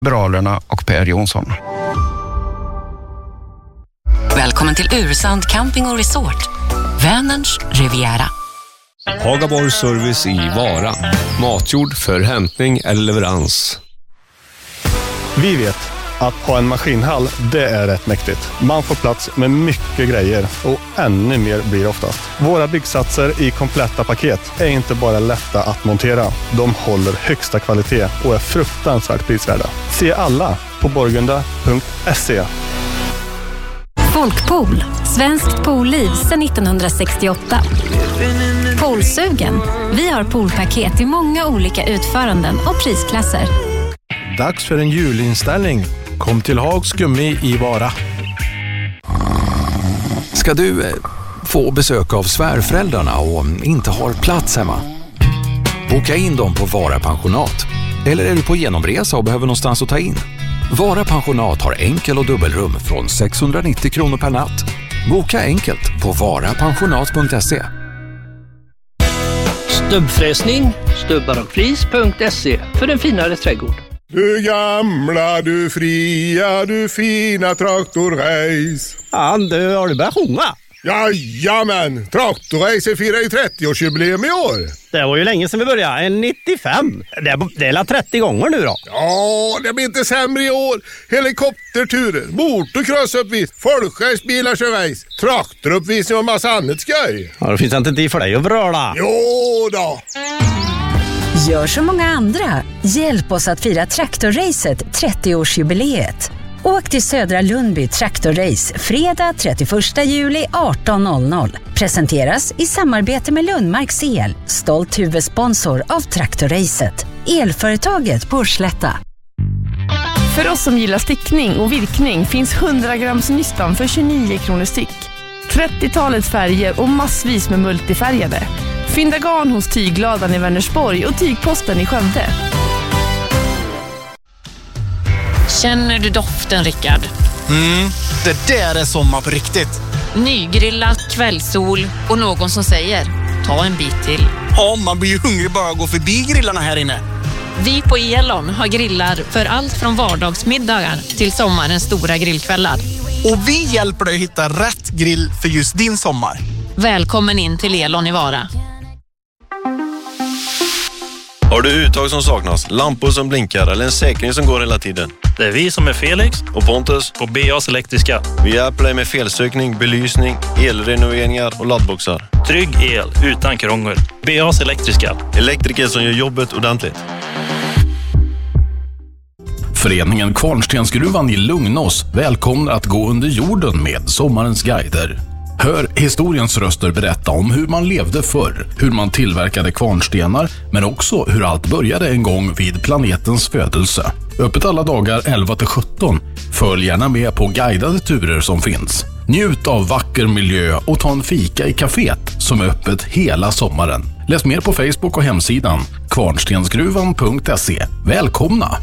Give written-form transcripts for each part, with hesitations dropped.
Liberalerna och Per Jonsson. Välkommen till Ursand Camping och Resort. Vänerns Riviera. Hagaborgs service i Vara. Matjord för hämtning eller leverans. Vi vet att ha en maskinhall, det är rätt mäktigt. Man får plats med mycket grejer och ännu mer blir oftast. Våra byggsatser i kompletta paket är inte bara lätta att montera. De håller högsta kvalitet och är fruktansvärt prisvärda. Se alla på borgunda.se. Folkpool, svenskt poolliv sedan 1968. Poolsugen. Vi har poolpaket i många olika utföranden och prisklasser. Dags för en julinställning. Kom till Hags Gummi i Vara. Ska du få besök av svärföräldrarna och inte har plats hemma? Boka in dem på Vara pensionat. Eller är du på genomresa och behöver någonstans att ta in? Vara pensionat har enkel- och dubbelrum från 690 kronor per natt. Boka enkelt på varapensionat.se. Stubbfräsning, stubbarockflis.se för en finare trädgård. Du gamla, du fria, du fina traktorrace. Ja, du har du börjat sjunga? Jajamän, traktorrace firar ju 30-årsjubileum i år. Det var ju länge sedan vi började, 95. Det är 30 gånger nu då. Ja, det blir inte sämre i år. Helikopterturer, motocrossuppvis, folkracebilar kör race, traktoruppvisning och massa annat skoj. Ja, då finns det inte tid för dig att vröla. Jo då. Gör som många andra. Hjälp oss att fira traktorracet 30-årsjubileet. Åk till Södra Lundby Traktorrace fredag 31 juli 18.00. Presenteras i samarbete med Lundmarks El, stolt huvudsponsor av Traktorracet. Elföretaget på Slätta. För oss som gillar stickning och virkning finns 100 grams nystan för 29 kronor styck. 30-talet färger och massvis med multifärgade. Fynda garn hos Tygladan i Vänersborg och Tygposten i Skövde. Känner du doften, Rickard? Det där är sommar på riktigt. Nygrillat, kvällssol och någon som säger, ta en bit till. Ja, man blir ju hungrig bara att gå förbi grillarna här inne. Vi på Elon har grillar för allt från vardagsmiddagar till sommarens stora grillkvällar. Och vi hjälper dig att hitta rätt grill för just din sommar. Välkommen in till Elon i Vara. Har du uttag som saknas, lampor som blinkar eller en säkring som går hela tiden? Det är vi som är Felix och Pontus på BAs Elektriska. Vi hjälper dig med felsökning, belysning, elrenoveringar och laddboxar. Trygg el utan krångel. BAs Elektriska. Elektriker som gör jobbet ordentligt. Föreningen Kvarnstensgruvan i Lugnås välkomnar att gå under jorden med sommarens guider. Hör historiens röster berätta om hur man levde förr, hur man tillverkade kvarnstenar, men också hur allt började en gång vid planetens födelse. Öppet alla dagar 11-17. Följ gärna med på guidade turer som finns. Njut av vacker miljö och ta en fika i kaféet som är öppet hela sommaren. Läs mer på Facebook och hemsidan kvarnstensgruvan.se. Välkomna!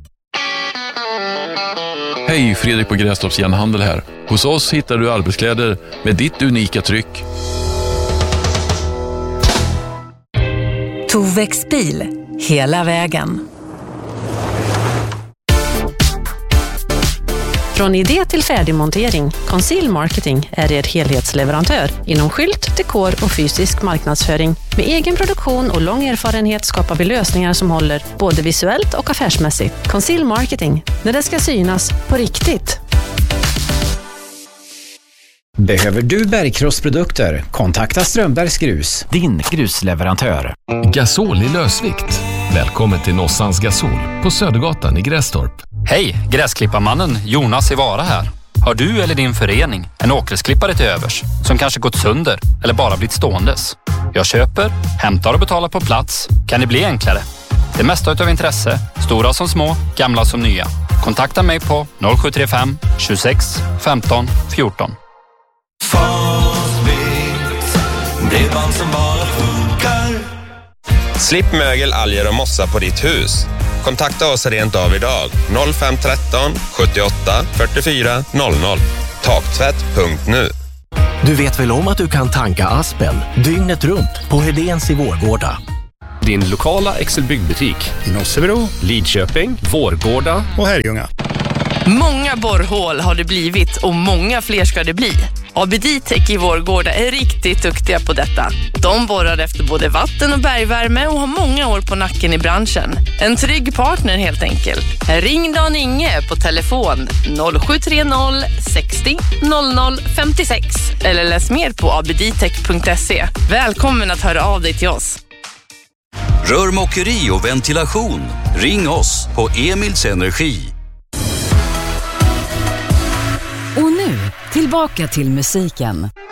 Hej, Fredrik på Grästorps Järnhandel här. Hos oss hittar du arbetskläder med ditt unika tryck. Tovex bil, hela vägen. Från idé till färdig montering, Conceal Marketing är er helhetsleverantör inom skylt, dekor och fysisk marknadsföring. Med egen produktion och lång erfarenhet skapar vi lösningar som håller både visuellt och affärsmässigt. Conceal Marketing, när det ska synas på riktigt. Behöver du bergkrossprodukter? Kontakta Strömbergs Grus, din grusleverantör. Gasol i lösvikt. Välkommen till Nossans Gasol på Södergatan i Grästorp. Hej, gräsklipparmannen Jonas i Vara här. Har du eller din förening en åkgräsklippare till övers som kanske gått sönder eller bara blivit ståendes? Jag köper, hämtar och betalar på plats. Kan det bli enklare? Det mesta utav intresse, stora som små, gamla som nya. Kontakta mig på 0735 26 15 14. Bredband som bara funkar. Slipp mögel, alger och mossa på ditt hus. Kontakta oss rent av idag. 0513 78 44 00. Taktvätt.nu. Du vet väl om att du kan tanka Aspen dygnet runt på Hedéns i Vårgårda? Din lokala Excel-byggbutik i Nossebro, Lidköping, Vårgårda och Herrljunga. Många borrhål har det blivit och många fler ska det bli. ABD-Tech i Vårgårda är riktigt duktiga på detta. De borrar efter både vatten- och bergvärme och har många år på nacken i branschen. En trygg partner helt enkelt. Ring Dan Inge på telefon 0730 60 00 56 eller läs mer på abdtech.se. Välkommen att höra av dig till oss. Rörmokeri och ventilation. Ring oss på Emils Energi. Och nu, tillbaka till musiken.